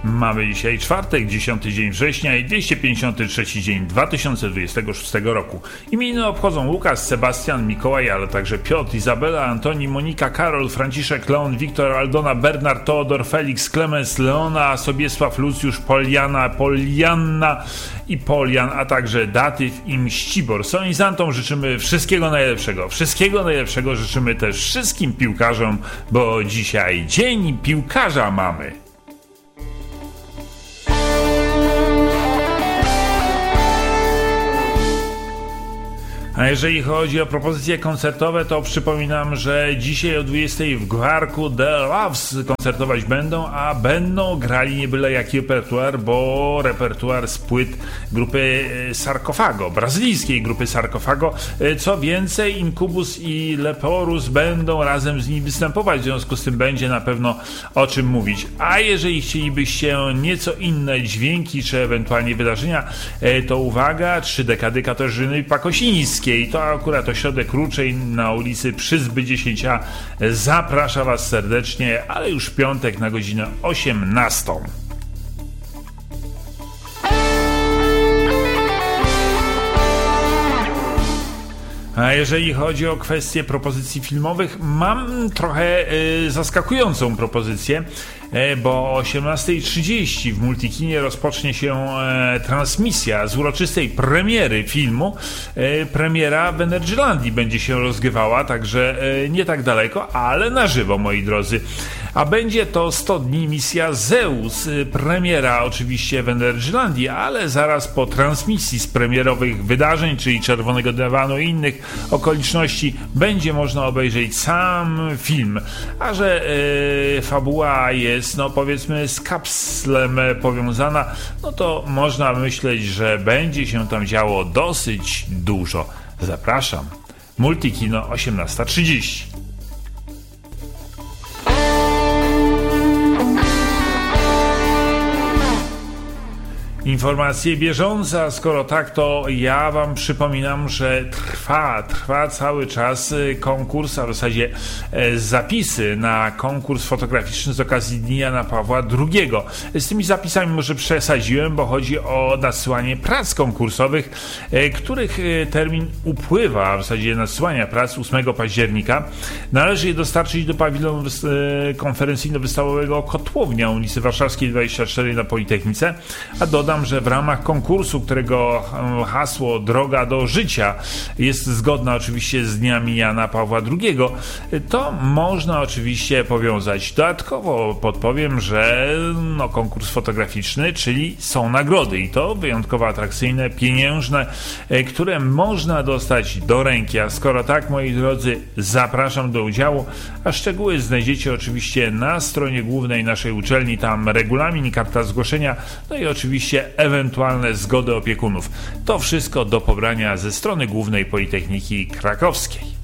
Mamy dzisiaj czwartek, 10 dzień września i 253 dzień 2026 roku. Imieniny obchodzą Łukasz, Sebastian, Mikołaj, ale także Piotr, Izabela, Antoni, Monika, Karol, Franciszek, Leon, Wiktor, Aldona, Bernard, Teodor, Felix, Klemens, Leona, Sobiesław, Lucjusz, Polianna i Polian, a także Datyw i Mścibor. Solenizantom życzymy wszystkiego najlepszego. Wszystkiego najlepszego życzymy też wszystkim piłkarzom, bo dzisiaj Dzień Piłkarza mamy. A jeżeli chodzi o propozycje koncertowe, to przypominam, że dzisiaj o 20 w Gwarku The Loves koncertować będą, a będą grali nie byle jaki repertuar, bo repertuar z płyt grupy Sarkofago, brazylijskiej grupy Sarkofago. Co więcej, Incubus i Leporus będą razem z nimi występować, w związku z tym będzie na pewno o czym mówić. A jeżeli chcielibyście nieco inne dźwięki, czy ewentualnie wydarzenia, to uwaga, 3 dekady Katarzyny Pakosińskiej. I to akurat ośrodek Ruczej na ulicy Przyzby 10a. Zaprasza Was serdecznie, ale już w piątek na godzinę 18. A jeżeli chodzi o kwestie propozycji filmowych, mam trochę zaskakującą propozycję, bo o 18:30 w Multikinie rozpocznie się transmisja z uroczystej premiery filmu. Premiera w Energylandii będzie się rozgrywała, także nie tak daleko, ale na żywo, moi drodzy. A będzie to 100 dni misja Zeus. Premiera oczywiście w Energylandii, ale zaraz po transmisji z premierowych wydarzeń, czyli Czerwonego Dywanu i innych okoliczności, będzie można obejrzeć sam film. A że fabuła jest, no powiedzmy, z kapslem powiązana, no to można myśleć, że będzie się tam działo dosyć dużo. Zapraszam. Multikino 18:30. Informacje bieżące, a skoro tak, to ja Wam przypominam, że trwa cały czas konkurs, a w zasadzie zapisy na konkurs fotograficzny z okazji Dnia Jana Pawła II. Z tymi zapisami może przesadziłem, bo chodzi o nadsyłanie prac konkursowych, których termin upływa, w zasadzie nadsyłania prac 8 października. Należy je dostarczyć do pawilonu konferencyjno-wystawowego Kotłownia ulicy Warszawskiej 24 na Politechnice, a dodam, że w ramach konkursu, którego hasło Droga do życia jest zgodna oczywiście z dniami Jana Pawła II, to można oczywiście powiązać. Dodatkowo podpowiem, że konkurs fotograficzny, czyli są nagrody i to wyjątkowo atrakcyjne, pieniężne, które można dostać do ręki. A skoro tak, moi drodzy, zapraszam do udziału, a szczegóły znajdziecie oczywiście na stronie głównej naszej uczelni, tam regulamin i karta zgłoszenia, no i oczywiście ewentualne zgody opiekunów. To wszystko do pobrania ze strony głównej Politechniki Krakowskiej.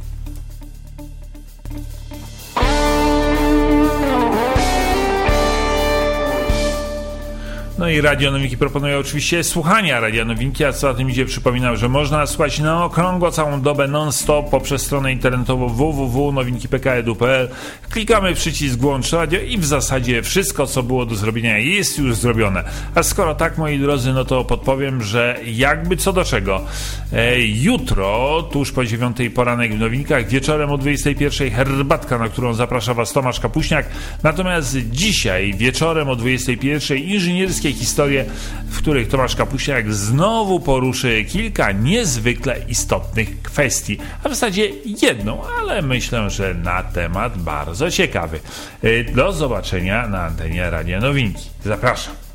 No i Radio Nowinki proponuje oczywiście słuchania Radia Nowinki, a co za tym idzie, przypominam, że można słuchać na okrągło całą dobę non-stop poprzez stronę internetową www.nowinki.pk.edu.pl. Klikamy przycisk włącz radio i w zasadzie wszystko, co było do zrobienia, jest już zrobione. A skoro tak, moi drodzy, no to podpowiem, że jakby co do czego. Jutro, tuż po 9 poranek w Nowinkach, wieczorem o 21 herbatka, na którą zaprasza Was Tomasz Kapuśniak. Natomiast dzisiaj wieczorem o 21 inżynierskie historie, w których Tomasz Kapuśniak znowu poruszy kilka niezwykle istotnych kwestii, a w zasadzie jedną, ale myślę, że na temat bardzo ciekawy. Do zobaczenia na antenie Radia Nowinki. Zapraszam.